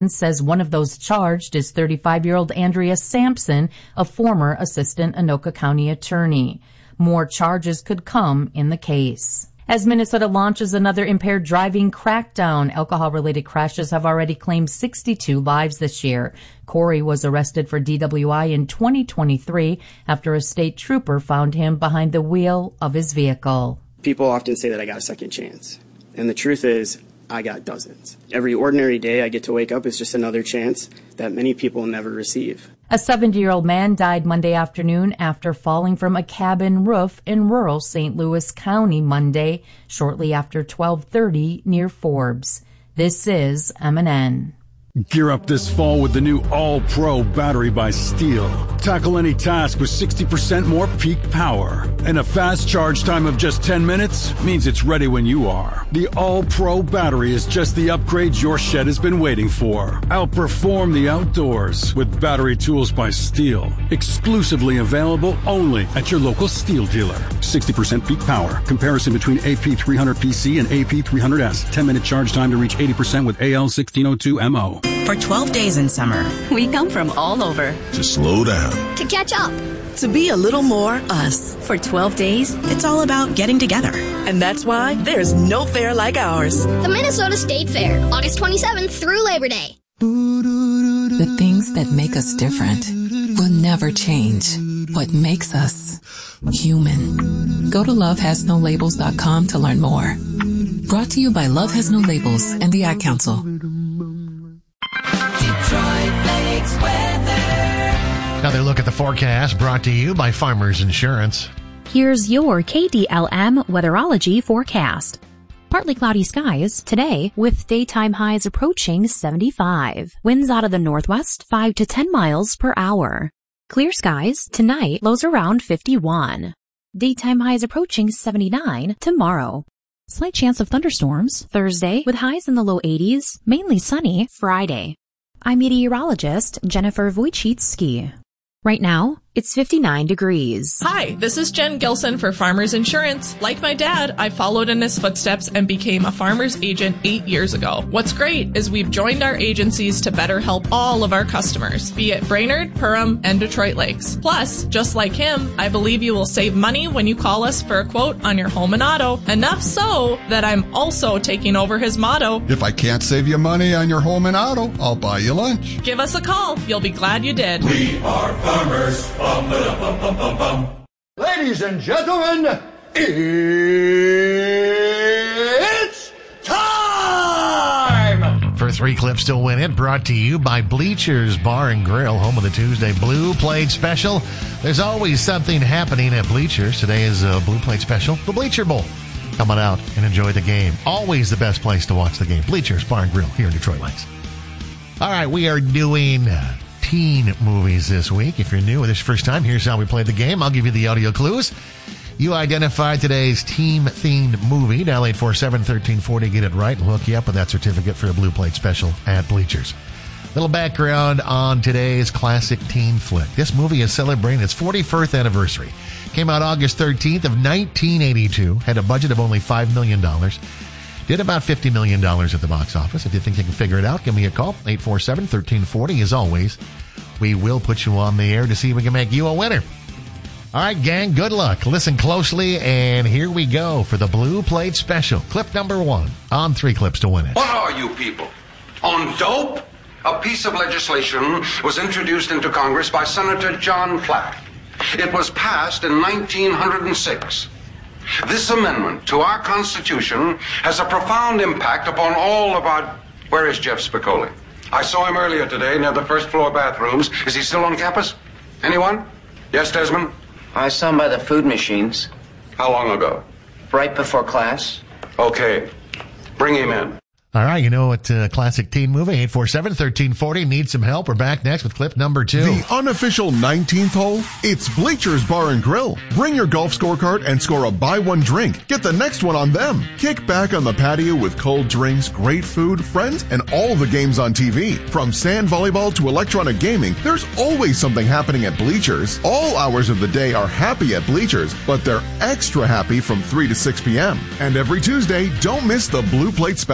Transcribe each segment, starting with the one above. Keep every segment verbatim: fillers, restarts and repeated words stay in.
says one of those charged is thirty-five-year-old Andrea Sampson, a former assistant Anoka County attorney. More charges could come in the case. As Minnesota launches another impaired driving crackdown, alcohol-related crashes have already claimed sixty-two lives this year. Corey was arrested for D W I in twenty twenty-three after a state trooper found him behind the wheel of his vehicle. People often say that I got a second chance, and the truth is, I got dozens. Every ordinary day I get to wake up is just another chance that many people never receive. A seventy-year-old man died Monday afternoon after falling from a cabin roof in rural Saint Louis County Monday, shortly after twelve thirty near Forbes. This is M N N. Gear up this fall with the new All-Pro battery by Steel. Tackle any task with sixty percent more peak power. And a fast charge time of just ten minutes means it's ready when you are. The All-Pro battery is just the upgrade your shed has been waiting for. Outperform the outdoors with battery tools by Steel. Exclusively available only at your local Steel dealer. sixty percent peak power. Comparison between A P three hundred P C and A P three hundred S. ten minute charge time to reach eighty percent with A L sixteen oh two M O. For twelve days in summer, we come from all over. To slow down. To catch up. To be a little more us. For twelve days, it's all about getting together. And that's why there's no fair like ours. The Minnesota State Fair, August twenty-seventh through Labor Day. The things that make us different will never change. What makes us human. Go to love has no labels dot com to learn more. Brought to you by Love Has No Labels and the Ad Council. Another look at the forecast brought to you by Farmers Insurance. Here's your K D L M weatherology forecast. Partly cloudy skies today with daytime highs approaching seventy-five. Winds out of the northwest five to ten miles per hour. Clear skies tonight, lows around fifty-one. Daytime highs approaching seventy-nine tomorrow. Slight chance of thunderstorms Thursday with highs in the low eighties, mainly sunny Friday. I'm meteorologist Jennifer Wojcicki. Right now, it's fifty-nine degrees. Hi, this is Jen Gilson for Farmers Insurance. Like my dad, I followed in his footsteps and became a farmer's agent eight years ago. What's great is we've joined our agencies to better help all of our customers, be it Brainerd, Perham, and Detroit Lakes. Plus, just like him, I believe you will save money when you call us for a quote on your home and auto. Enough so that I'm also taking over his motto. If I can't save you money on your home and auto, I'll buy you lunch. Give us a call. You'll be glad you did. We are farmers. Bum, ba, bum, bum, bum, bum. Ladies and gentlemen, it's time! For three clips to win it, brought to you by Bleachers Bar and Grill, home of the Tuesday Blue Plate Special. There's always something happening at Bleachers. Today is a Blue Plate Special, the Bleacher Bowl. Come on out and enjoy the game. Always the best place to watch the game. Bleachers Bar and Grill here in Detroit Lakes. All right, we are doing teen movies this week. If you're new or this is your first time, here's how we play the game. I'll give you the audio clues. You identify today's team-themed movie. Dial eight four seven, one three four zero, get it right, and we'll hook you up with that certificate for a Blue Plate Special at Bleachers. Little background on today's classic teen flick. This movie is celebrating its forty-first anniversary. Came out August thirteenth of nineteen eighty-two. Had a budget of only five million dollars. Did about fifty million dollars at the box office. If you think you can figure it out, give me a call. eight four seven, one three four zero. As always, we will put you on the air to see if we can make you a winner. All right, gang, good luck. Listen closely, and here we go for the Blue Plate Special. Clip number one on three clips to win it. What are you people? On dope? A piece of legislation was introduced into Congress by Senator John Flack. It was passed in nineteen oh six. This amendment to our Constitution has a profound impact upon all of our... Where is Jeff Spicoli? I saw him earlier today near the first floor bathrooms. Is he still on campus? Anyone? Yes, Desmond? I saw him by the food machines. How long ago? Right before class. Okay. Bring him in. All right, you know what, uh, classic teen movie, eight four seven, one three four zero. Need some help? We're back next with clip number two. The unofficial nineteenth hole, it's Bleachers Bar and Grill. Bring your golf scorecard and score a buy one drink. Get the next one on them. Kick back on the patio with cold drinks, great food, friends, and all the games on T V. From sand volleyball to electronic gaming, there's always something happening at Bleachers. All hours of the day are happy at Bleachers, but they're extra happy from three to six p.m. And every Tuesday, don't miss the Blue Plate Special.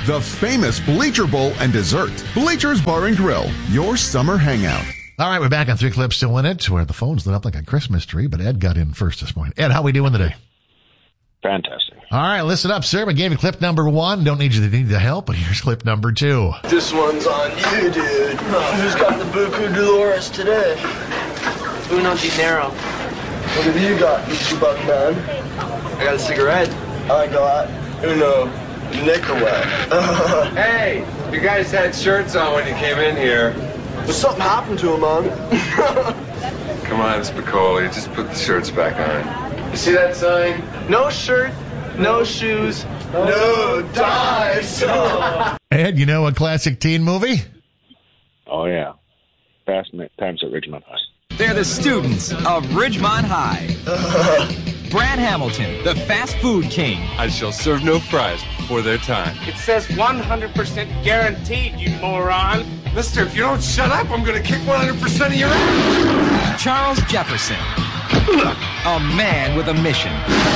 the famous Bleacher Bowl and dessert. Bleacher's Bar and Grill, your summer hangout. All right, we're back on Three Clips to Win It, where the phone's lit up like a Christmas tree, but Ed got in first this morning. Ed, how we doing today? Fantastic. All right, listen up, sir. I gave you clip number one. Don't need you to need the help, but here's clip number two. This one's on you, dude. Who's got the Buku Dolores today? Uno dinero. What have you got, you two-buck man? I got a cigarette. I got Uno Nicolette. Hey, you guys had shirts on when you came in here. Well, something happened to him, man. Come on, Spicoli, just put the shirts back on. You see that sign? No shirt, no shoes, no ties. Ed, you know a classic teen movie? Oh, yeah. Fast Times at Ridgemont High. They're the students of Ridgemont High. Brad Hamilton, the fast food king. I shall serve no fries before their time. It says one hundred percent guaranteed, you moron. Mister, if you don't shut up, I'm going to kick one hundred percent of your ass. Charles Jefferson, a man with a mission.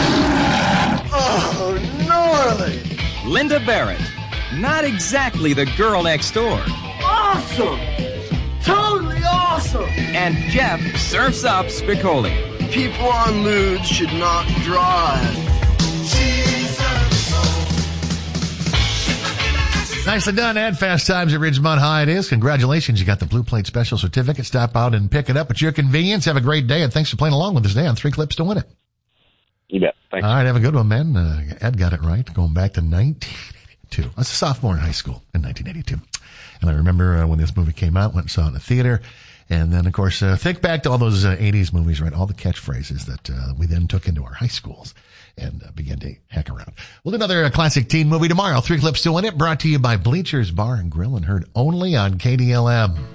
Oh, gnarly. Linda Barrett, not exactly the girl next door. Awesome. Totally awesome. And Jeff surfs up Spicoli. People on lewds should not drive. Nicely done, Ed. Fast Times at Ridgemont High it is. Congratulations. You got the Blue Plate Special Certificate. Stop out and pick it up at your convenience. Have a great day, and thanks for playing along with us today on Three Clips to Win It. You bet. Thanks. All right, have a good one, man. Uh, Ed got it right. Going back to nineteen eighty-two. I was a sophomore in high school in nineteen eighty-two. And I remember uh, when this movie came out, went and saw it in the theater. And then, of course, uh, think back to all those uh, eighties movies, right? All the catchphrases that uh, we then took into our high schools and uh, began to hack around. We'll do another uh, classic teen movie tomorrow. Three Clips to Win It, brought to you by Bleachers Bar and Grill and heard only on K D L M.